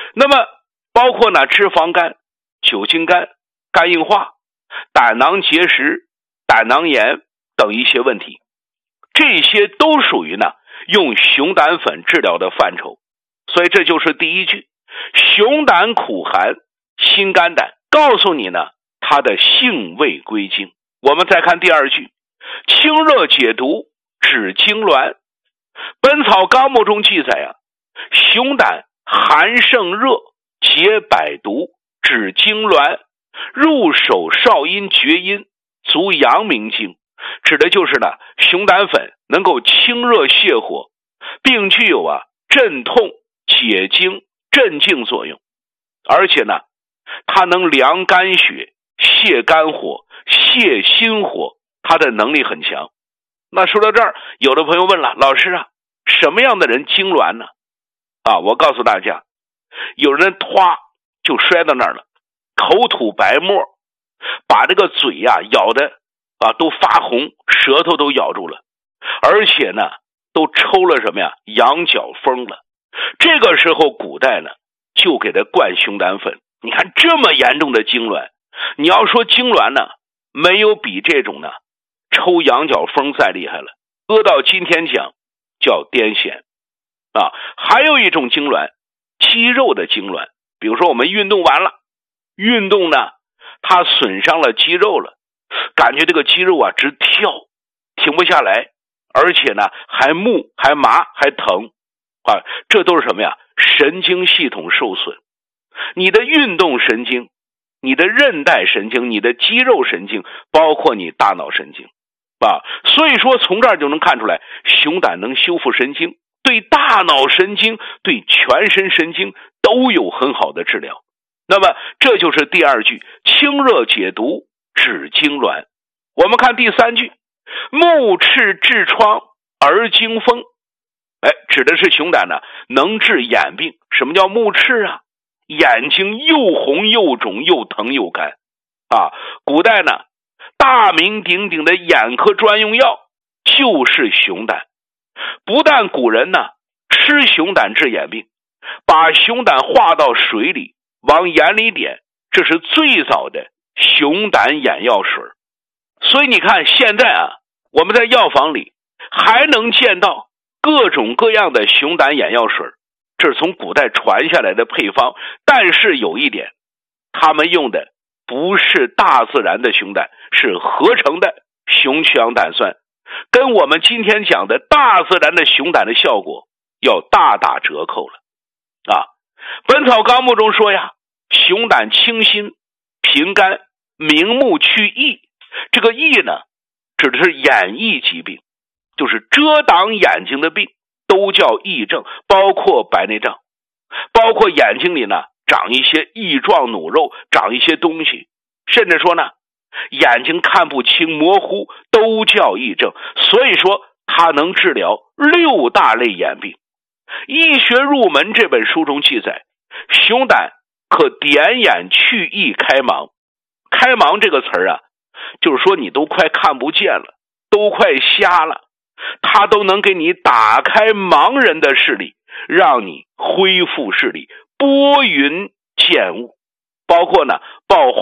那么包括呢脂肪肝、酒精肝、肝硬化、胆囊结石、胆囊炎等一些问题，这些都属于呢用熊胆粉治疗的范畴。所以这就是第一句，熊胆苦寒心肝胆，告诉你呢它的性味归经。我们再看第二句，清热解毒止痉挛。本草纲目中记载啊，熊胆寒胜热，解百毒，止痉挛，入手少阴厥阴，足阳明经，指的就是呢熊胆粉能够清热泻火，并具有镇痛解经镇静作用，而且呢它能凉肝血、泻肝火、泻心火，它的能力很强。那说到这儿，有的朋友问了，老师啊，什么样的人痉挛呢？我告诉大家，有人唰就摔到那儿了，口吐白沫，把这个嘴咬的都发红，舌头都咬住了，而且呢都抽了什么呀？羊角风了。这个时候古代呢就给他灌熊胆粉。你看这么严重的痉挛，你要说痉挛呢，没有比这种呢抽羊角风再厉害了。搁到今天讲叫癫痫还有一种痉挛，肌肉的痉挛。比如说我们运动完了，运动呢它损伤了肌肉了，感觉这个肌肉直跳，停不下来，而且呢还木还麻还疼这都是什么呀？神经系统受损。你的运动神经、你的韧带神经、你的肌肉神经，包括你大脑神经所以说从这儿就能看出来，熊胆能修复神经，对大脑神经、对全身神经都有很好的治疗。那么这就是第二句，清热解毒止痉挛。我们看第三句，目赤痔疮而惊风。指的是熊胆呢能治眼病。什么叫目赤啊？眼睛又红又肿又疼又干古代呢大名鼎鼎的眼科专用药就是熊胆。不但古人呢吃熊胆治眼病，把熊胆化到水里往眼里点，这是最早的熊胆眼药水。所以你看现在我们在药房里还能见到各种各样的熊胆眼药水，这是从古代传下来的配方。但是有一点，他们用的不是大自然的熊胆，是合成的熊曲氧胆酸，跟我们今天讲的大自然的熊胆的效果要大打折扣了本草纲目中说呀，熊胆清心平肝明目去翳。这个翳呢指的是眼翳疾病，就是遮挡眼睛的病都叫翳症，包括白内障，包括眼睛里呢长一些翳状脓肉，长一些东西，甚至说呢眼睛看不清模糊，都叫翳症。所以说它能治疗6大类眼病。医学入门这本书中记载，熊胆可点眼去翳开盲。开盲这个词就是说你都快看不见了，都快瞎了，它都能给你打开盲人的视力，让你恢复视力，拨云见雾。包括呢爆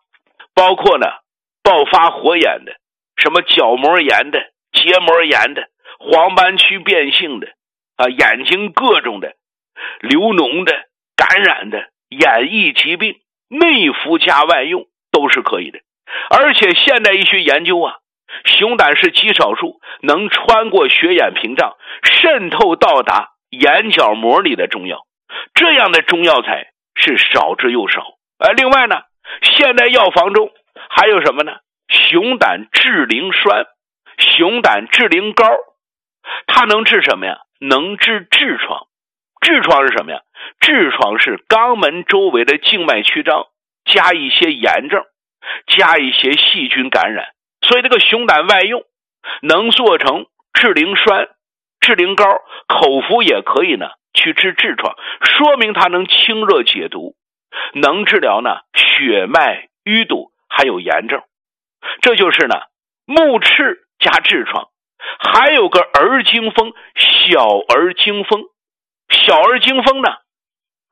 发火眼的，什么角膜炎的、结膜炎的、黄斑区变性的眼睛各种的流脓的、感染的眼翳疾病，内服加外用都是可以的。而且现代医学研究熊胆是极少数能穿过血眼屏障渗透到达眼角膜里的中药，这样的中药材是少之又少。另外呢，现代药房中还有什么呢？熊胆治灵栓、熊胆治灵膏，它能治什么呀？能治痔疮。痔疮是什么呀？痔疮是肛门周围的静脉曲张加一些炎症，加一些细菌感染，所以这个熊胆外用能做成治灵栓、治灵膏，口服也可以呢去治痔疮，说明它能清热解毒，能治疗呢血脉淤堵还有炎症。这就是呢目赤加痔疮。还有个儿惊风，小儿惊风。小儿惊风呢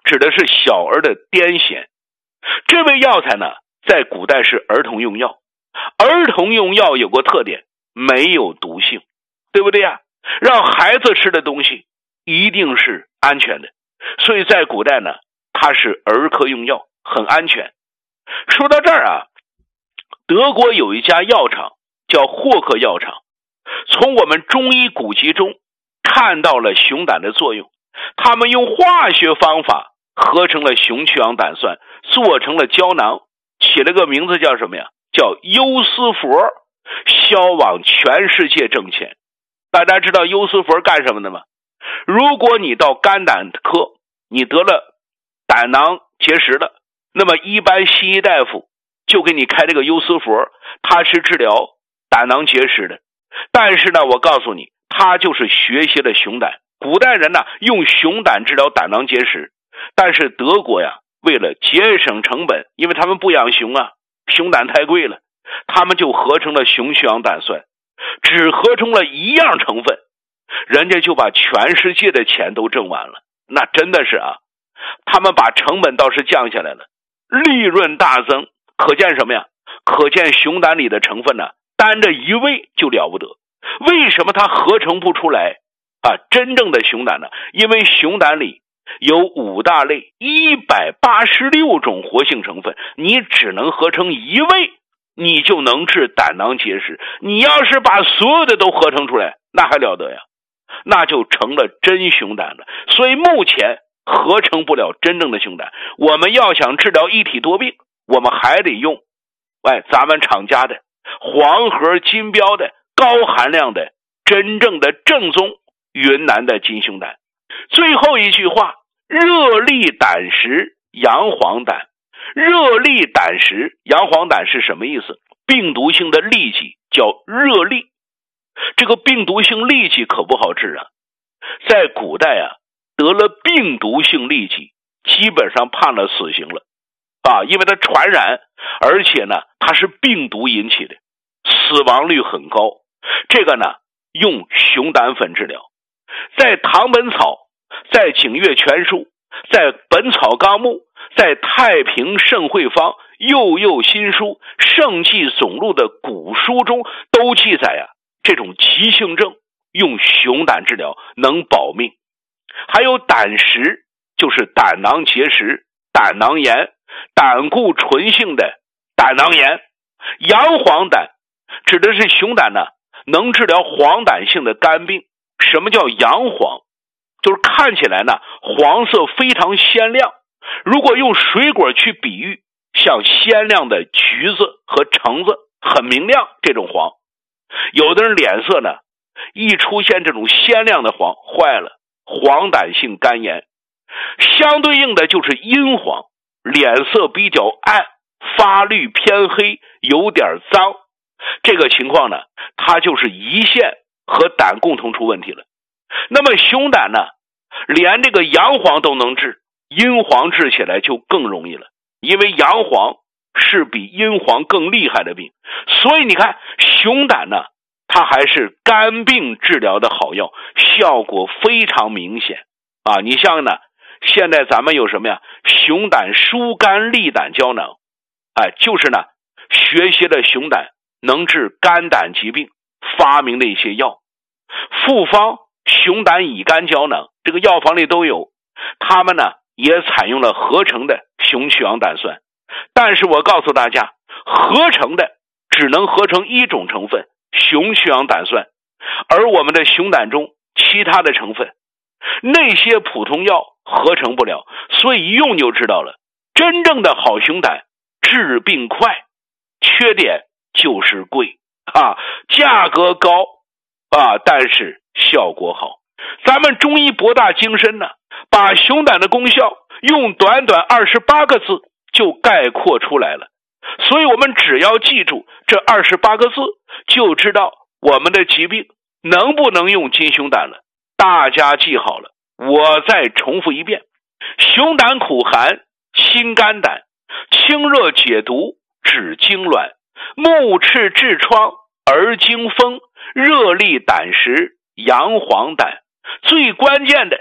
指的是小儿的癫痫。这味药材呢，在古代是儿童用药。儿童用药有个特点，没有毒性，对不对呀？让孩子吃的东西一定是安全的，所以在古代呢，它是儿科用药，很安全。说到这儿啊，德国有一家药厂叫霍克药厂，从我们中医古籍中看到了熊胆的作用，他们用化学方法合成了熊去氧胆酸，做成了胶囊，起了个名字叫什么呀？叫优思佛，销往全世界挣钱。大家知道优思佛干什么的吗？如果你到肝胆科，你得了胆囊结石了，那么一般西医大夫就给你开这个优思佛，它是治疗胆囊结石的。但是呢，我告诉你，它就是学习了熊胆。古代人呢，用熊胆治疗胆囊结石，但是德国呀，为了节省成本，因为他们不养熊啊，熊胆太贵了，他们就合成了熊去氧胆酸，只合成了一样成分，人家就把全世界的钱都挣完了。那真的是啊，他们把成本倒是降下来了，利润大增。可见什么呀？可见熊胆里的成分呢，单着一味就了不得。为什么它合成不出来啊？真正的熊胆呢？因为熊胆里有5大类186种活性成分，你只能合成一味，你就能治胆囊结石。你要是把所有的都合成出来，那还了得呀？那就成了真熊胆了。所以目前合成不了真正的熊胆。我们要想治疗一体多病，我们还得用咱们厂家的黄河金标的高含量的真正的正宗云南的金熊胆。最后一句话，热利胆石阳黄胆。热利胆石阳黄胆是什么意思？病毒性的痢疾叫热痢。这个病毒性痢疾可不好治啊。在古代啊，得了病毒性痢疾基本上判了死刑了啊，因为它传染，而且呢它是病毒引起的，死亡率很高。这个呢用熊胆粉治疗。在唐本草，在景岳全书，在本草纲目，在太平盛会方、幼幼新书、圣纪总录的古书中都记载这种急性症用熊胆治疗能保命。还有胆石，就是胆囊结石、胆囊炎、胆固醇性的胆囊炎。阳黄胆指的是熊胆呢，能治疗黄疸性的肝病。什么叫阳黄？就是看起来呢黄色非常鲜亮，如果用水果去比喻，像鲜亮的橘子和橙子，很明亮，这种黄。有的人脸色呢一出现这种鲜亮的黄，坏了，黄疸性肝炎。相对应的就是阴黄，脸色比较暗，发绿偏黑，有点脏。这个情况呢，它就是胰腺和胆共同出问题了。那么熊胆呢，连这个阳黄都能治，阴黄治起来就更容易了，因为阳黄是比阴黄更厉害的病。所以你看熊胆呢，它还是肝病治疗的好药，效果非常明显啊！你像呢，现在咱们有什么呀？熊胆疏肝利胆胶囊，就是呢学习了熊胆能治肝胆疾病发明的一些药。复方熊胆乙肝胶囊，这个药房里都有，他们呢也采用了合成的熊去氧胆酸。但是我告诉大家，合成的只能合成一种成分，熊去氧胆酸，而我们的熊胆中其他的成分，那些普通药合成不了。所以一用就知道了，真正的好熊胆治病快，缺点就是贵价格高但是效果好。咱们中医博大精深呢，把熊胆的功效用短短28个字就概括出来了。所以我们只要记住这28个字，就知道我们的疾病能不能用金熊胆了。大家记好了，我再重复一遍：熊胆苦寒心肝胆，清热解毒止痉挛，目赤痔疮而惊风，热利胆石阳黄胆。最关键的，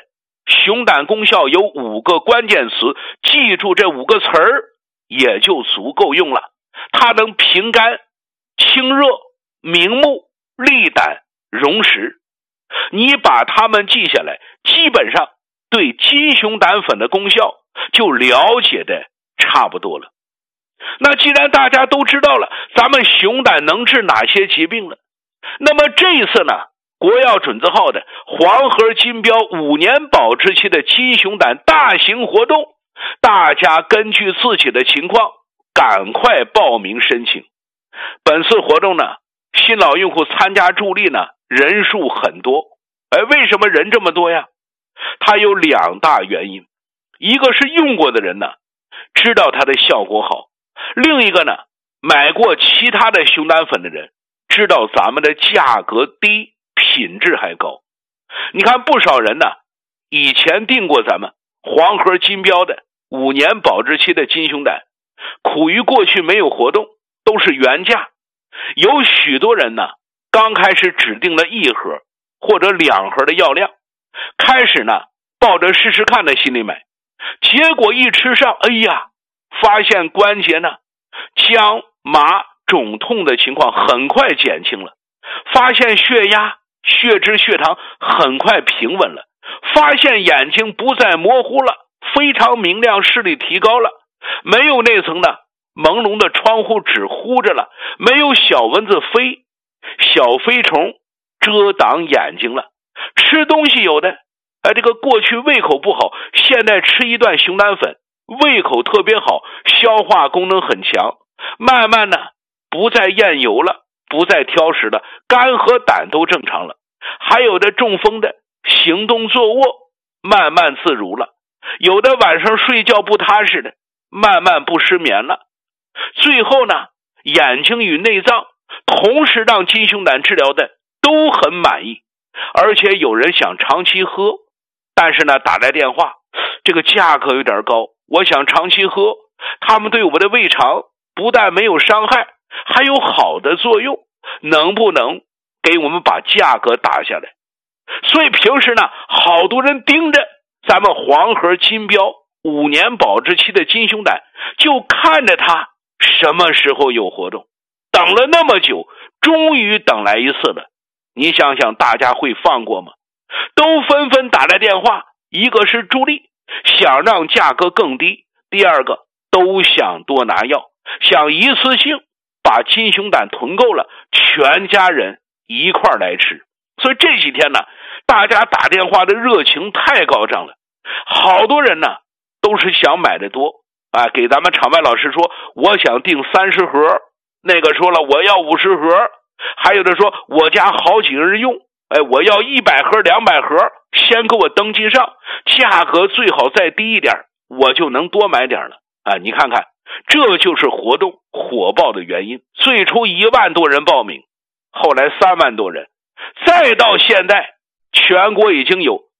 熊胆功效有5个关键词，记住这5个词儿也就足够用了。它能平肝、清热、明目、利胆、溶食。你把它们记下来，基本上对金熊胆粉的功效就了解的差不多了。那既然大家都知道了咱们熊胆能治哪些疾病了，那么这一次呢，国药准字号的黄河金标5年保质期的金熊胆大型活动，大家根据自己的情况赶快报名申请。本次活动呢，新老用户参加助力呢人数很多。为什么人这么多呀？它有2大原因，一个是用过的人呢知道它的效果好，另一个呢，买过其他的熊胆粉的人知道咱们的价格低，品质还高。你看不少人呢以前订过咱们黄河金标的5年保质期的金熊胆，苦于过去没有活动，都是原价。有许多人呢刚开始只订了1盒或者2盒的药量，开始呢抱着试试看的心理买，结果一吃上，哎呀，发现关节呢僵麻肿痛的情况很快减轻了，发现血压、血脂、血糖很快平稳了，发现眼睛不再模糊了，非常明亮，视力提高了，没有那层的朦胧的窗户纸糊着了，没有小蚊子飞、小飞虫遮挡眼睛了。吃东西有的这个过去胃口不好，现在吃一段熊胆粉胃口特别好，消化功能很强，慢慢呢不再厌油了，不再挑食了，肝和胆都正常了。还有的中风的行动坐卧慢慢自如了，有的晚上睡觉不踏实的慢慢不失眠了。最后呢，眼睛与内脏同时让金熊胆治疗的都很满意，而且有人想长期喝，但是呢打来电话，这个价格有点高，我想长期喝，他们对我的胃肠不但没有伤害，还有好的作用，能不能给我们把价格打下来？所以平时呢好多人盯着咱们黄河金标5年保质期的金熊胆，就看着它什么时候有活动，等了那么久，终于等来一次了，你想想大家会放过吗？都纷纷打来电话，一个是助力，想让价格更低，第二个都想多拿药，想一次性把金熊胆囤够了，全家人一块来吃。所以这几天呢，大家打电话的热情太高涨了，好多人呢都是想买的多给咱们场外老师说我想订30盒，那个说了我要50盒，还有的说我家好几个人用，我要100盒200盒，先给我登记上，价格最好再低一点，我就能多买点了你看看，这就是活动火爆的原因。最初1万多人报名，后来3万多人，再到现在全国已经有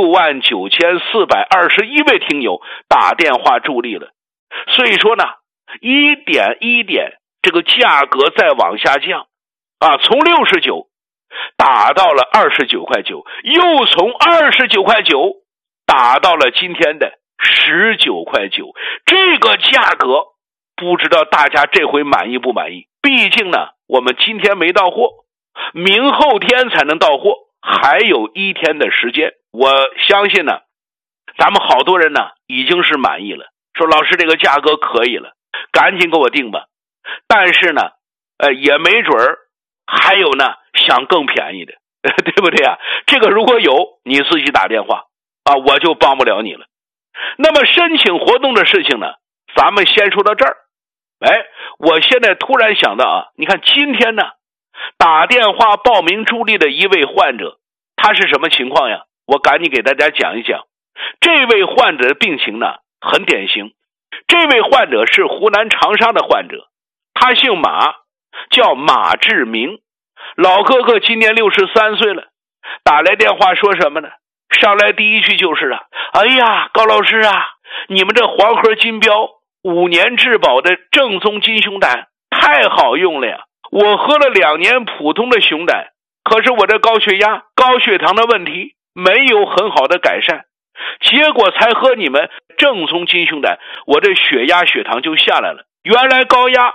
69421位听友打电话助力了。所以说呢，一点一点这个价格再往下降从69打到了29块9，又从29块9打到了今天的19块9。这个价格不知道大家这回满意不满意？毕竟呢我们今天没到货，明后天才能到货，还有1天的时间。我相信呢咱们好多人呢已经是满意了，说老师这个价格可以了，赶紧给我订吧。但是呢也没准儿还有呢想更便宜的对不对这个如果有，你自己打电话我就帮不了你了。那么申请活动的事情呢，咱们先说到这儿。我现在突然想到你看今天呢打电话报名助力的一位患者，他是什么情况呀？我赶紧给大家讲一讲。这位患者的病情呢很典型，这位患者是湖南长沙的患者，他姓马，叫马志明，老哥哥今年63岁了。打来电话说什么呢？上来第一句就是哎呀高老师你们这黄河金标5年质保的正宗金熊胆太好用了呀，我喝了2年普通的熊胆，可是我这高血压高血糖的问题没有很好的改善， 结果才喝你们正宗金熊胆，我这血压血糖就下来了。原来高压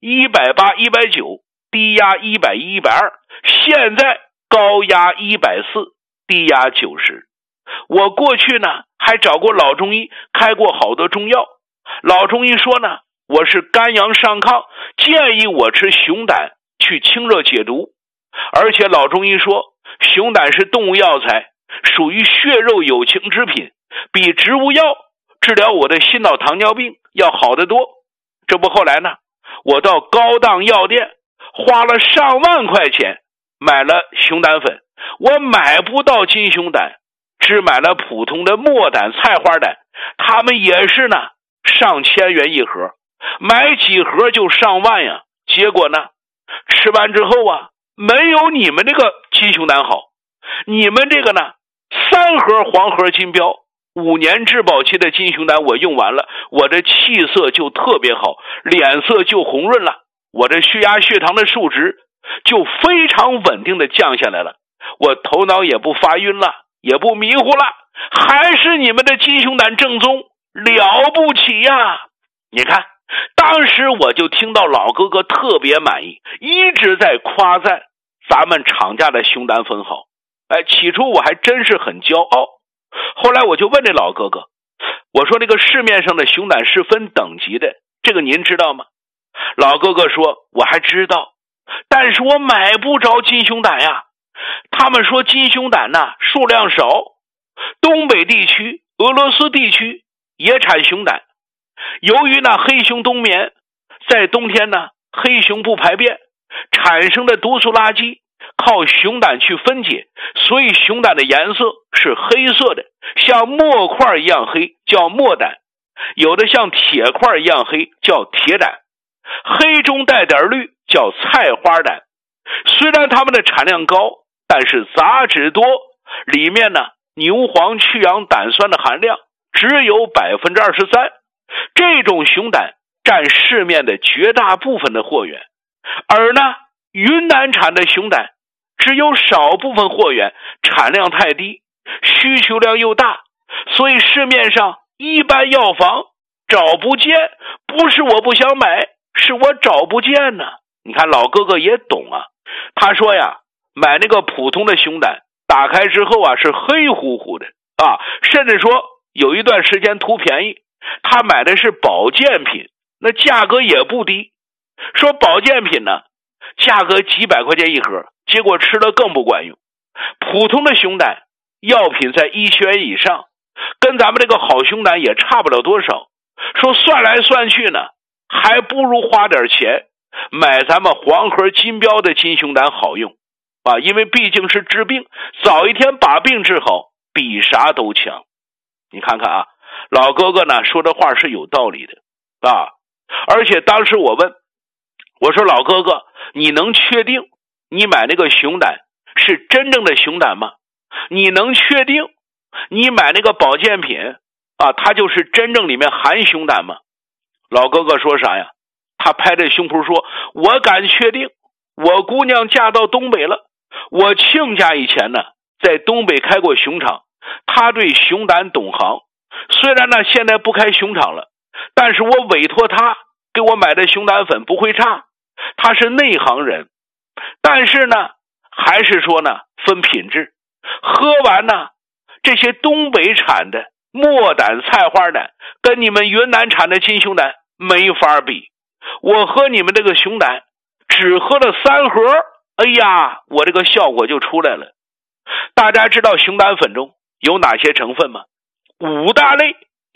180、190，低压110、120，现在高压140，低压90。我过去呢还找过老中医，开过好多中药。老中医说呢，我是肝阳上亢，建议我吃熊胆去清热解毒。而且老中医说，熊胆是动物药材，属于血肉有情之品，比植物药治疗我的心脑糖尿病要好得多。这不后来呢，我到高档药店花了上万块钱买了熊胆粉，我买不到金熊胆，只买了普通的墨胆、菜花胆，他们也是呢上千元一盒，买几盒就上万呀。结果呢，吃完之后啊，没有你们这个金熊胆好。你们这个呢，3盒黄盒金标5年质保期的金熊胆我用完了，我的气色就特别好，脸色就红润了，我的血压血糖的数值就非常稳定的降下来了，我头脑也不发晕了，也不迷糊了，还是你们的金熊胆正宗，了不起呀！你看当时我就听到老哥哥特别满意，一直在夸赞咱们厂家的熊胆粉好。起初我还真是很骄傲，后来我就问这老哥哥，我说这个市面上的熊胆是分等级的，这个您知道吗？老哥哥说我还知道，但是我买不着金熊胆呀。他们说金熊胆呢数量少，东北地区、俄罗斯地区也产熊胆，由于呢黑熊冬眠，在冬天呢黑熊不排便产生的毒素垃圾靠熊胆去分解，所以熊胆的颜色是黑色的，像墨块一样黑叫墨胆，有的像铁块一样黑叫铁胆，黑中带点绿叫菜花胆。虽然它们的产量高，但是杂质多，里面呢牛黄去氧胆酸的含量只有 23%， 这种熊胆占市面的绝大部分的货源。而呢云南产的熊胆只有少部分货源，产量太低，需求量又大，所以市面上一般药房找不见，不是我不想买，是我找不见呢。你看老哥哥也懂啊，他说呀，买那个普通的熊胆打开之后啊是黑乎乎的啊，甚至说有一段时间图便宜，他买的是保健品，那价格也不低，说保健品呢价格几百块钱一盒，结果吃了更不管用。普通的熊胆药品在1000元以上，跟咱们这个好熊胆也差不了多少，说算来算去呢，还不如花点钱买咱们黄盒金标的金熊胆好用啊，因为毕竟是治病，早一天把病治好比啥都强。你看看啊，老哥哥呢说这话是有道理的啊。而且当时我问，我说老哥哥，你能确定你买那个熊胆是真正的熊胆吗？你能确定你买那个保健品啊，它就是真正里面含熊胆吗？老哥哥说啥呀？他拍着胸脯说，我敢确定，我姑娘嫁到东北了，我亲家以前呢在东北开过熊场，他对熊胆懂行，虽然呢现在不开熊场了，但是我委托他给我买的熊胆粉不会差，他是内行人。但是呢还是说呢分品质，喝完呢这些东北产的墨胆、菜花胆跟你们云南产的金熊胆没法比。我喝你们这个熊胆只喝了3盒，哎呀，我这个效果就出来了。大家知道熊胆粉中有哪些成分吗？5大类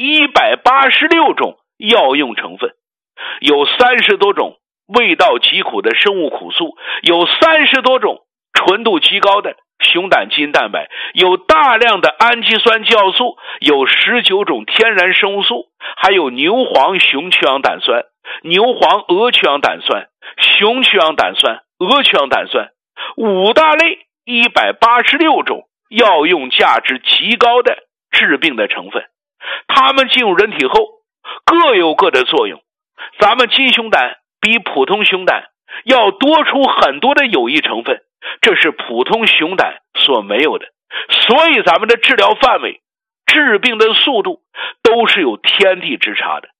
186种药用成分，有30多种味道极苦的生物苦素，有30多种纯度极高的熊胆基因蛋白，有大量的氨基酸酵素，有19种天然生物素，还有牛黄熊去氧胆酸、牛黄鹅去氧胆酸、熊去氧胆酸、鹅去氧胆酸，5大类186种药用价值极高的治病的成分，它们进入人体后各有各的作用。咱们金熊胆比普通熊胆要多出很多的有益成分，这是普通熊胆所没有的，所以咱们的治疗范围治病的速度都是有天地之差的。